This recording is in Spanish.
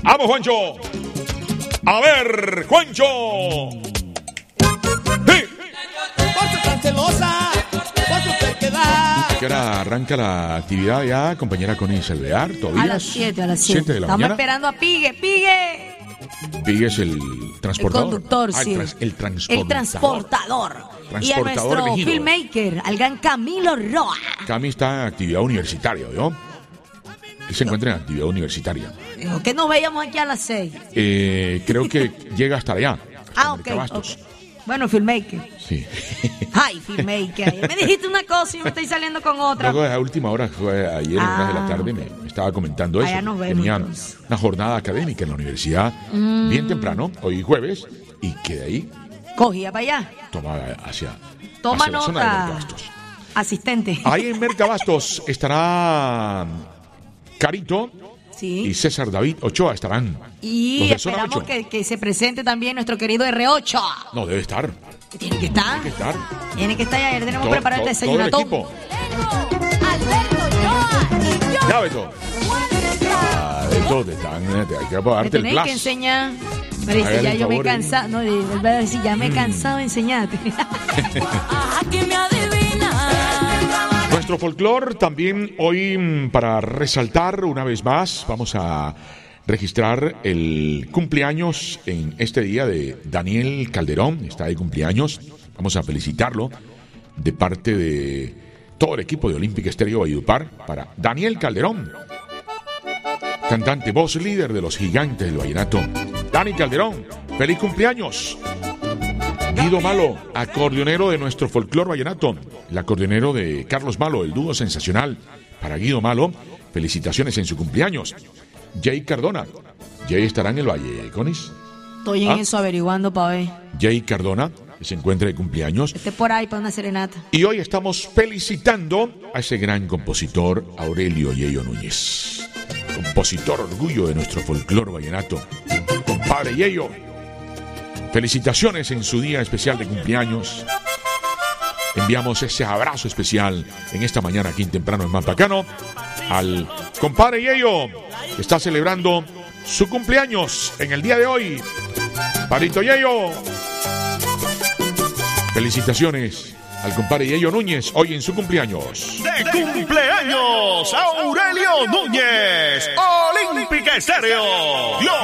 ¡Vamos, Juancho! A ver, Juancho. ¡Sí! Por su tan celosa, por su terquedad. ¿Qué hora arranca la actividad ya, compañera Connie Alvear? ¿Todavía? A las 7, a las 7. 7 de la Estamos mañana. esperando a Pigue, Pigue. Pigue es el transportador. El conductor, sí. El transportador. El transportador. Y a Transportador nuestro elegido. filmmaker, al gran Camilo Roa. Cami está en actividad universitaria, ¿no? Él se encuentra en actividad universitaria. Dijo que nos veíamos aquí a las 6. Creo que llega hasta allá. Ah, Merca Bastos. ok. Bueno, filmmaker. Sí. Ay, filmmaker. Me dijiste una cosa y me estoy saliendo con otra. Luego de la última hora, fue ayer en horas de la tarde, me estaba comentando eso. Allá nos vemos, Tenían entonces. una jornada académica en la universidad bien temprano, hoy jueves, y que de ahí Cogía para allá. toma hacia Toma la zona de nota. Mercabastos. Asistente. Ahí en Mercabastos estará Carito y Sí. César David Ochoa estarán. Y Los de zona esperamos 8. que se presente también nuestro querido R8. No, debe estar. Tiene que estar. Tiene que estar. Tiene que estar. Ayer tenemos Todo- preparado el todo el desayunatón. equipo. Alberto, yo. Ya, Beto. Beto, hay que Me darte el tenés que plus. enseñar. Me dice, Hágale ya el yo me he favor, cansado. No, él va a decir, ya me he cansado de enseñarte. Aquí me adivina. Nuestro folclor también hoy, para resaltar una vez más, vamos a registrar el cumpleaños en este día de Daniel Calderón. Está de cumpleaños. Vamos a felicitarlo de parte de todo el equipo de Olímpica Estéreo Valledupar para Daniel Calderón, cantante, voz líder de los gigantes del vallenato. Dani Calderón, feliz cumpleaños. Guido Malo, acordeonero de nuestro folclor vallenato, el acordeonero de Carlos Malo, el dúo sensacional. Para Guido Malo, felicitaciones en su cumpleaños. Jay Cardona, Jay estará en el Valle, Conis. Estoy en eso averiguando para ver. Jay Cardona, que se encuentra de cumpleaños. Esté por ahí para una serenata. Y hoy estamos felicitando a ese gran compositor, Aurelio Yeyo Núñez. Compositor orgullo de nuestro folclor vallenato. Compadre Yeyo, felicitaciones en su día especial de cumpleaños. Enviamos ese abrazo especial en esta mañana aquí en Temprano en Mampacano al compadre Yeyo, que está celebrando su cumpleaños en el día de hoy. Parito Yeyo, felicitaciones al compadre Yeyo Núñez hoy en su cumpleaños. ¡De cumpleaños! ¡Aurelio Núñez! ¡Olímpica Estéreo!